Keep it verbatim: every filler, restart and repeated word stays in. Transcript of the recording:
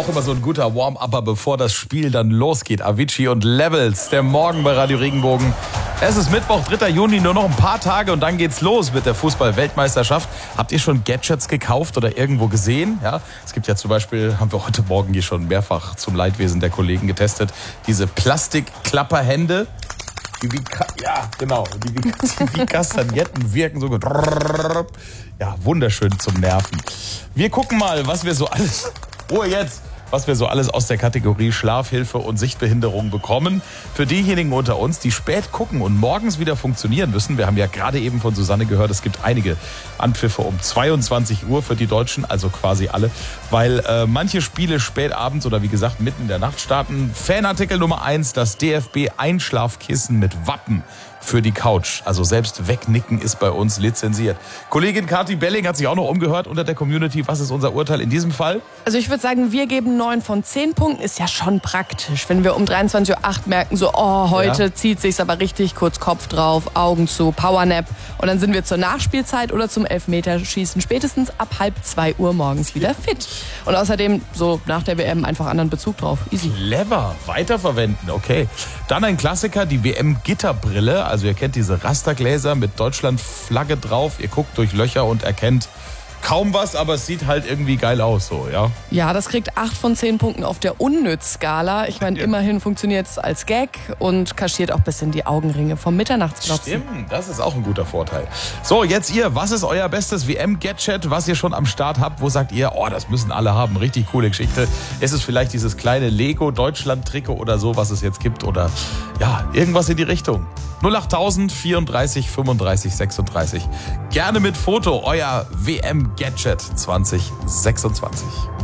auch immer so ein guter Warm-Upper, bevor das Spiel dann losgeht. Avicii und Levels, der Morgen bei Radio Regenbogen. Es ist Mittwoch, dritter Juni, nur noch ein paar Tage und dann geht's los mit der Fußball-Weltmeisterschaft. Habt ihr schon Gadgets gekauft oder irgendwo gesehen? Ja, es gibt ja zum Beispiel, haben wir heute Morgen hier schon mehrfach zum Leidwesen der Kollegen getestet, diese Plastikklapperhände. Die wie, ja, genau, die wie, wie Kastagnetten wirken so gut. Ja, wunderschön zum Nerven. Wir gucken mal, was wir so alles, Ruhe jetzt, was wir so alles aus der Kategorie Schlafhilfe und Sichtbehinderung bekommen. Für diejenigen unter uns, die spät gucken und morgens wieder funktionieren müssen. Wir haben ja gerade eben von Susanne gehört, es gibt einige Anpfiffe um zweiundzwanzig Uhr für die Deutschen, also quasi alle, weil äh, manche Spiele spät abends oder wie gesagt mitten in der Nacht starten. Fanartikel Nummer eins, das D F B-Einschlafkissen mit Wappen für die Couch. Also selbst wegnicken ist bei uns lizenziert. Kollegin Kathi Belling hat sich auch noch umgehört unter der Community. Was ist unser Urteil in diesem Fall? Also ich würde sagen, wir geben neun von zehn Punkten. Ist ja schon praktisch, wenn wir um dreiundzwanzig Uhr acht merken, so, oh, heute ja. zieht sich's aber richtig, kurz Kopf drauf, Augen zu, Powernap. Und dann sind wir zur Nachspielzeit oder zum Elfmeterschießen spätestens ab halb zwei Uhr morgens wieder fit. Und außerdem so nach der W M einfach anderen Bezug drauf. Easy. Clever. Weiterverwenden, okay. Dann ein Klassiker, die W M-Gitterbrille. Also ihr kennt diese Rastergläser mit Deutschland-Flagge drauf. Ihr guckt durch Löcher und erkennt kaum was, aber es sieht halt irgendwie geil aus, so, ja? Ja, das kriegt acht von zehn Punkten auf der Unnütz-Skala. Ich meine, ja. immerhin funktioniert es als Gag und kaschiert auch ein bisschen die Augenringe vom Mitternachtsglotzen. Stimmt, das ist auch ein guter Vorteil. So, jetzt ihr, was ist euer bestes W M-Gadget, was ihr schon am Start habt? Wo sagt ihr, oh, das müssen alle haben, richtig coole Geschichte. Ist es vielleicht dieses kleine Lego-Deutschland-Trikot oder so, was es jetzt gibt? Oder ja, irgendwas in die Richtung. null acht tausend vierunddreißig fünfunddreißig sechsunddreißig. Gerne mit Foto, euer W M-Gadget zwanzig sechsundzwanzig.